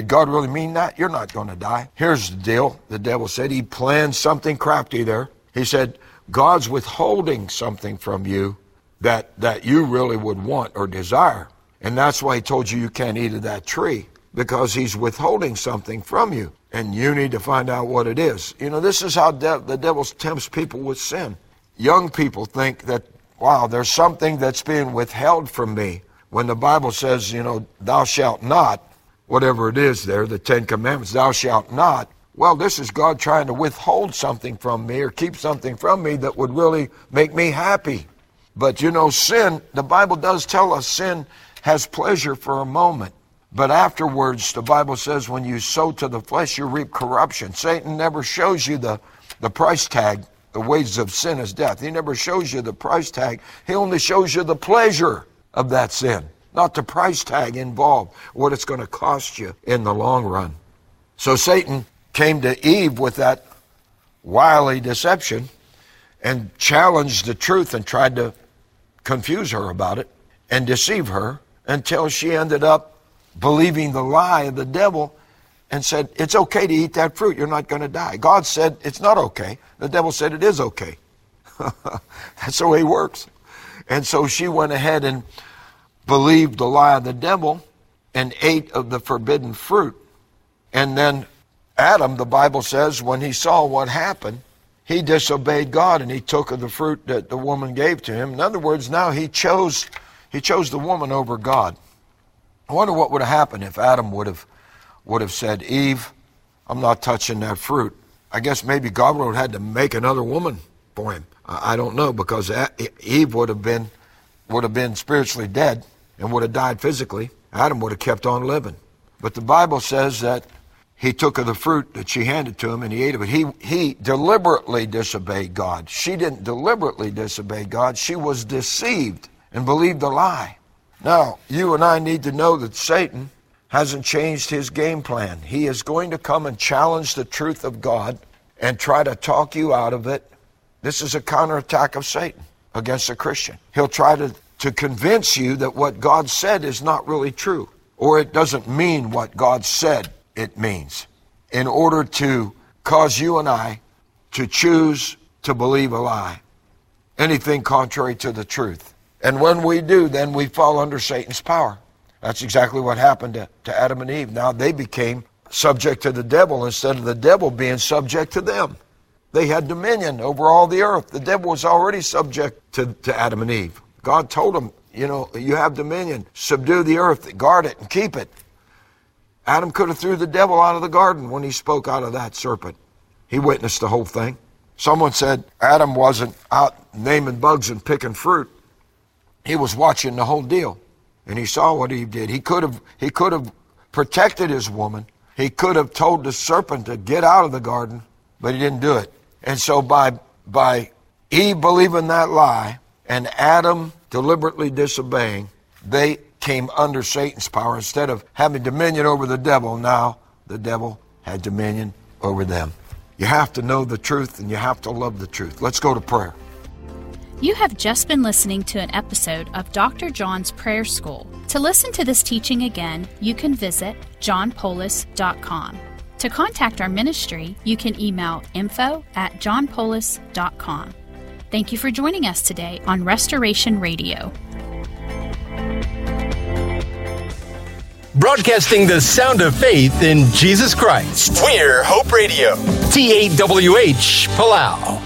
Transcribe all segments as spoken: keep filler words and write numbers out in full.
Did God really mean that? You're not going to die. Here's the deal. The devil said he planned something crafty there. He said, God's withholding something from you that, that you really would want or desire. And that's why he told you you can't eat of that tree, because he's withholding something from you. And you need to find out what it is. You know, this is how de- the devil tempts people with sin. Young people think that, wow, there's something that's being withheld from me. When the Bible says, you know, thou shalt not, whatever it is there, the Ten Commandments, thou shalt not. Well, this is God trying to withhold something from me or keep something from me that would really make me happy. But you know, sin, the Bible does tell us sin has pleasure for a moment. But afterwards, the Bible says when you sow to the flesh, you reap corruption. Satan never shows you the, the price tag. The wages of sin is death. He never shows you the price tag. He only shows you the pleasure of that sin, not the price tag involved, what it's going to cost you in the long run. So Satan came to Eve with that wily deception and challenged the truth and tried to confuse her about it and deceive her until she ended up believing the lie of the devil and said, it's okay to eat that fruit. You're not going to die. God said it's not okay. The devil said it is okay. That's the way he works. And so she went ahead and believed the lie of the devil and ate of the forbidden fruit. And then Adam, the Bible says, when he saw what happened, he disobeyed God and he took of the fruit that the woman gave to him. In other words, now he chose, he chose the woman over God. I wonder what would have happened if Adam would have would have said, Eve, I'm not touching that fruit. I guess maybe God would have had to make another woman for him. I don't know, because Eve would have been would have been spiritually dead and would have died physically. Adam would have kept on living. But the Bible says that he took of the fruit that she handed to him and he ate of it. He, he deliberately disobeyed God. She didn't deliberately disobey God. She was deceived and believed the lie. Now, you and I need to know that Satan hasn't changed his game plan. He is going to come and challenge the truth of God and try to talk you out of it. This is a counterattack of Satan against a Christian. He'll try to, to convince you that what God said is not really true, or it doesn't mean what God said it means, in order to cause you and I to choose to believe a lie, anything contrary to the truth. And when we do, then we fall under Satan's power. That's exactly what happened to, to Adam and Eve. Now they became subject to the devil instead of the devil being subject to them. They had dominion over all the earth. The devil was already subject to, to Adam and Eve. God told them, you know, you have dominion. Subdue the earth, guard it, and keep it. Adam could have threw the devil out of the garden when he spoke out of that serpent. He witnessed the whole thing. Someone said Adam wasn't out naming bugs and picking fruit. He was watching the whole deal, and he saw what Eve did. He could have he could have protected his woman. He could have told the serpent to get out of the garden, but he didn't do it. And so by by Eve believing that lie and Adam deliberately disobeying, they came under Satan's power. Instead of having dominion over the devil, now the devil had dominion over them. You have to know the truth and you have to love the truth. Let's go to prayer. You have just been listening to an episode of Doctor John's Prayer School. To listen to this teaching again, you can visit john polis dot com. To contact our ministry, you can email info at john polis dot com. Thank you for joining us today on Restoration Radio. Broadcasting the sound of faith in Jesus Christ. We're Hope Radio. T A W H, Palau.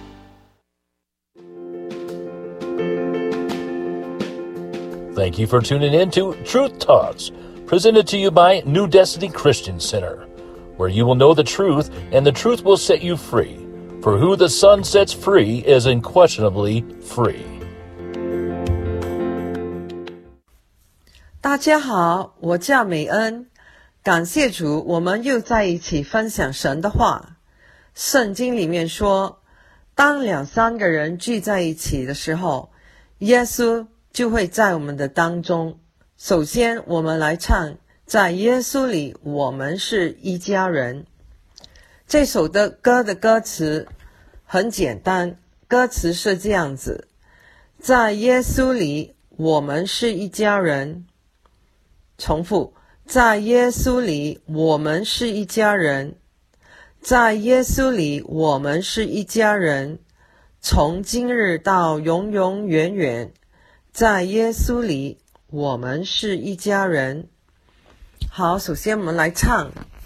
Thank you for tuning in to Truth Talks, presented to you by New Destiny Christian Center, where you will know the truth and the truth will set you free. For who the Son sets free is unquestionably free. 大家好，我叫美恩，感谢主，我们又在一起分享神的话。圣经里面说，当两三个人聚在一起的时候，耶稣就会在我们的当中。首先我们来唱，在耶稣里我们是一家人。这首的歌的歌词很简单，歌词是这样子，在耶稣里我们是一家人。重复， 在耶稣里，我们是一家人。在耶稣里，我们是一家人。从今日到永永远远，在耶稣里，我们是一家人。好，首先我们来唱